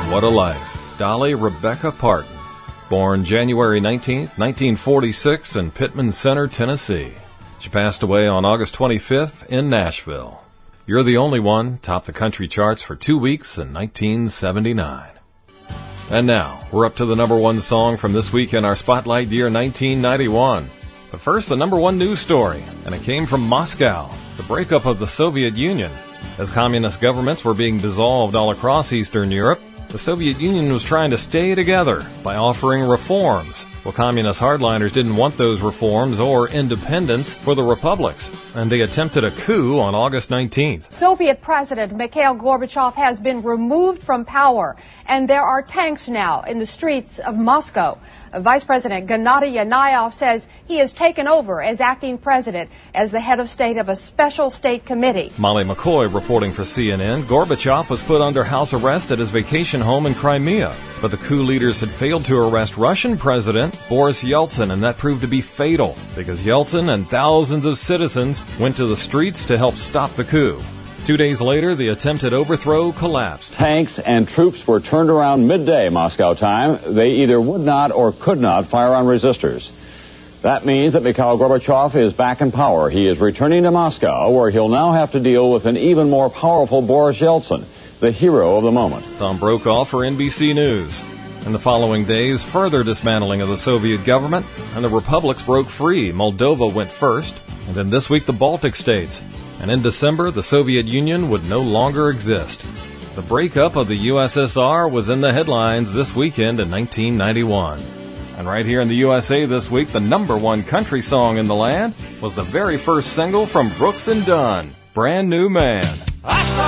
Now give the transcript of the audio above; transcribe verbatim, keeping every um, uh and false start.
What a Life, Dolly Rebecca Parton. Born January nineteenth, nineteen forty-six in Pittman Center, Tennessee. She passed away on August twenty-fifth in Nashville. You're the Only One topped the country charts for two weeks in nineteen seventy-nine. And now, we're up to the number one song from this week in our Spotlight year nineteen ninety-one. But first, the number one news story, and it came from Moscow, the breakup of the Soviet Union. As communist governments were being dissolved all across Eastern Europe, the Soviet Union was trying to stay together by offering reforms. Well, communist hardliners didn't want those reforms or independence for the republics, and they attempted a coup on August nineteenth. Soviet President Mikhail Gorbachev has been removed from power, and there are tanks now in the streets of Moscow. Vice President Gennady Yanayev says he has taken over as acting president as the head of state of a special state committee. Molly McCoy reporting for C N N. Gorbachev was put under house arrest at his vacation home in Crimea, but the coup leaders had failed to arrest Russian President Boris Yeltsin, and that proved to be fatal because Yeltsin and thousands of citizens went to the streets to help stop the coup. Two days later, the attempted overthrow collapsed. Tanks and troops were turned around midday Moscow time. They either would not or could not fire on resistors. That means that Mikhail Gorbachev is back in power. He is returning to Moscow, where he'll now have to deal with an even more powerful Boris Yeltsin, the hero of the moment. Tom Brokaw for N B C News. In the following days, further dismantling of the Soviet government, and the republics broke free. Moldova went first, and then this week the Baltic states. And in December, the Soviet Union would no longer exist. The breakup of the U S S R was in the headlines this weekend in nineteen ninety-one. And right here in the U S A this week, the number one country song in the land was the very first single from Brooks and Dunn, Brand New Man. I saw